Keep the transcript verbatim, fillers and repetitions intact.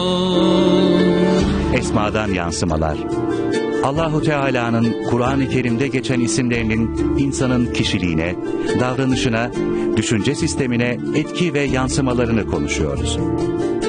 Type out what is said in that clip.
Esmadan yansımalar. Allahu Teala'nın Kur'an-ı Kerim'de geçen isimlerinin insanın kişiliğine, davranışına, düşünce sistemine etki ve yansımalarını konuşuyoruz.